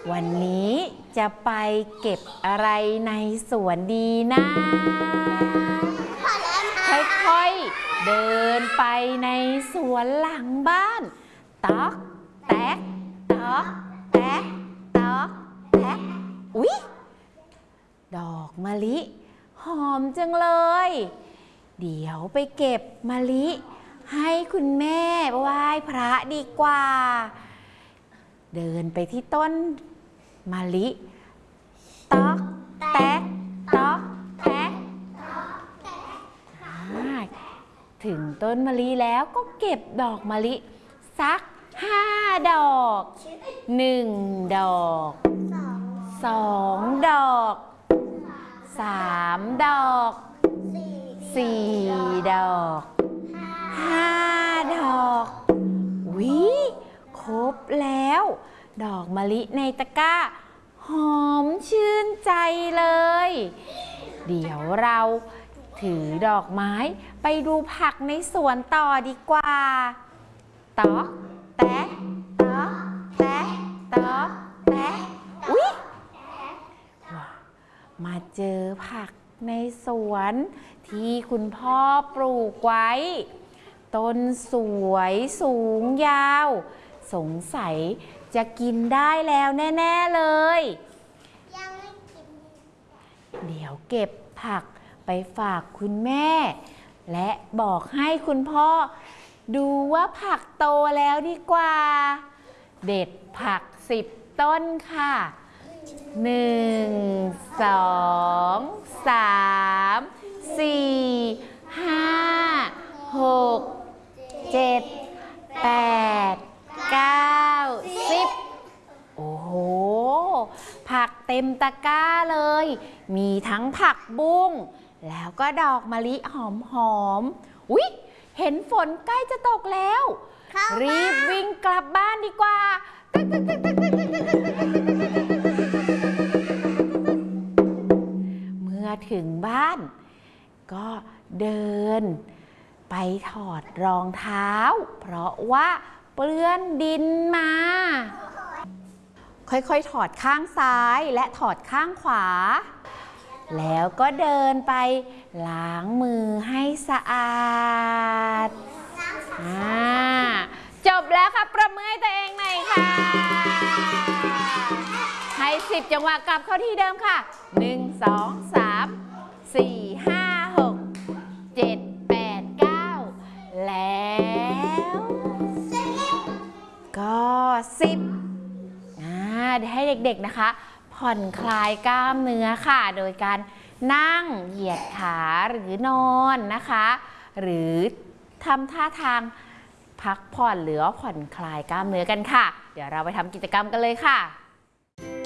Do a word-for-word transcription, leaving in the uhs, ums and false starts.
วันนี้จะไปเก็บอะไรในสวนดีนะค่อยๆเดินไปในสวนหลังบ้านต๊อกแต๊กต๊อกแต๊กต๊อกแต๊กอุ๊ยดอกมะลิหอมจังเลยเดี๋ยวไปเก็บมะลิให้คุณแม่ไหว้พระดีกว่าเดินไปที่ต้นมะลิต๊อกแต๊กต๊อกแต๊กถึงต้นมะลิแล้วก็เก็บดอกมะลิสักห้าดอกหนึ่งดอกสองดอกสามดอกสี่ดอกห้าดอกวิครบแล้วดอกมะลิในตะกร้าหอมชื่นใจเลยเดี๋ยวเราถือดอกไม้ไปดูผักในสวนต่อดีกว่าต๊อกแต๊กต๊อกแต๊กต๊อกแต๊กอุ๊ยมาเจอผักในสวนที่คุณพ่อปลูกไว้ต้นสวยสูงยาวสงสัยจะกินได้แล้วแน่ๆเลยยังไม่กินเดี๋ยวเก็บผักไปฝากคุณแม่และบอกให้คุณพ่อดูว่าผักโตแล้วดีกว่าเด็ดผักสิบต้นค่ะหนึ่งสองสามสี่ห้าหกเจ็ดแปดเก้าสิบโอ้โหผักเต็มตะกร้าเลยมีทั้งผักบุ้งแล้วก็ดอกมะลิหอมๆอุ๊ยเห็นฝนใกล้จะตกแล้วรีบวิ่งกลับบ้านดีกว่าเมื่อถึงบ้านก็เดินไปถอดรองเท้าเพราะว่าเปื้อนดินมาค่อยๆถอดข้างซ้ายและถอดข้างขวาแล้วก็เดินไปล้างมือให้สะอาดจบแล้วค่ะประมือให้ตัวเองหน่อยค่ะให้สิบจังหวะกลับเข้าที่เดิมค่ะหนึ่งสองสามสี่ห้าหกเจ็ดแปดเก้าแล้วก็สิบให้เด็กๆนะคะผ่อนคลายกล้ามเนื้อค่ะโดยการนั่งเหยียดขาหรือนอนนะคะหรือทำท่าทางพักผ่อนหรือผ่อนคลายกล้ามเนื้อกันค่ะเดี๋ยวเราไปทำกิจกรรมกันเลยค่ะ